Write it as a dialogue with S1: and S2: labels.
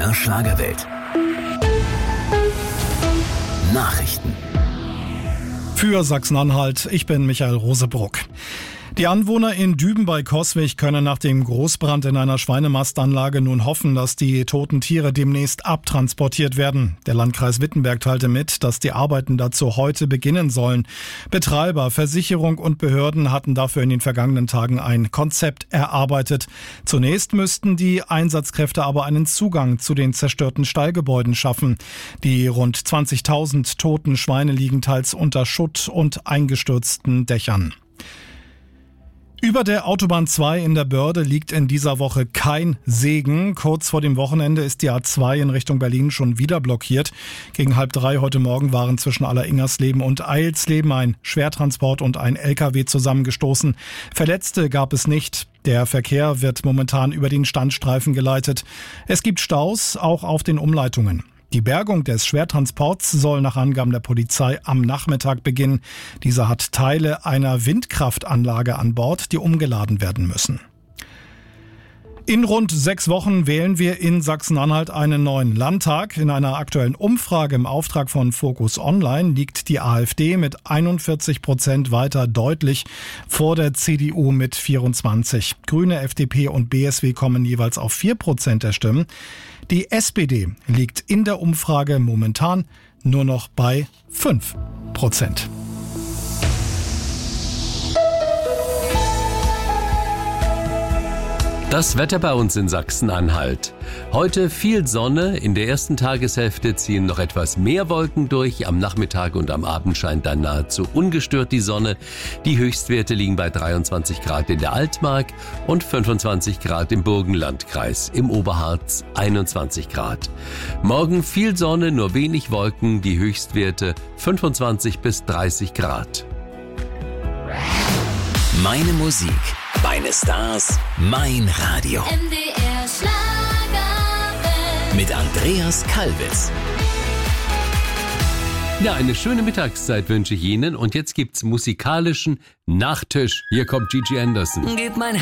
S1: MDR Schlagerwelt. Nachrichten.
S2: Für Sachsen-Anhalt, ich bin Michael Rosebruck. Die Anwohner in Düben bei Coswig können nach dem Großbrand in einer Schweinemastanlage nun hoffen, dass die toten Tiere demnächst abtransportiert werden. Der Landkreis Wittenberg teilte mit, dass die Arbeiten dazu heute beginnen sollen. Betreiber, Versicherung und Behörden hatten dafür in den vergangenen Tagen ein Konzept erarbeitet. Zunächst müssten die Einsatzkräfte aber einen Zugang zu den zerstörten Stallgebäuden schaffen. Die rund 20.000 toten Schweine liegen teils unter Schutt und eingestürzten Dächern. Über der Autobahn 2 in der Börde liegt in dieser Woche kein Segen. Kurz vor dem Wochenende ist die A2 in Richtung Berlin schon wieder blockiert. Gegen 2:30 heute Morgen waren zwischen Alleringersleben und Eilsleben ein Schwertransport und ein LKW zusammengestoßen. Verletzte gab es nicht. Der Verkehr wird momentan über den Standstreifen geleitet. Es gibt Staus, auch auf den Umleitungen. Die Bergung des Schwertransports soll nach Angaben der Polizei am Nachmittag beginnen. Dieser hat Teile einer Windkraftanlage an Bord, die umgeladen werden müssen. In rund 6 Wochen wählen wir in Sachsen-Anhalt einen neuen Landtag. In einer aktuellen Umfrage im Auftrag von Focus Online liegt die AfD mit 41% weiter deutlich vor der CDU mit 24%. Grüne, FDP und BSW kommen jeweils auf 4% der Stimmen. Die SPD liegt in der Umfrage momentan nur noch bei 5%.
S3: Das Wetter bei uns in Sachsen-Anhalt. Heute viel Sonne, in der ersten Tageshälfte ziehen noch etwas mehr Wolken durch, am Nachmittag und am Abend scheint dann nahezu ungestört die Sonne. Die Höchstwerte liegen bei 23 Grad in der Altmark und 25 Grad im Burgenlandkreis, im Oberharz 21 Grad. Morgen viel Sonne, nur wenig Wolken, die Höchstwerte 25 bis 30 Grad.
S1: Meine Musik, meine Stars, mein Radio.
S4: MDR Schlagerwelt.
S1: Mit Andreas Kalbitz.
S3: Ja, eine schöne Mittagszeit wünsche ich Ihnen und jetzt gibt's musikalischen Nachtisch. Hier kommt Gigi Anderson.
S1: Gib mein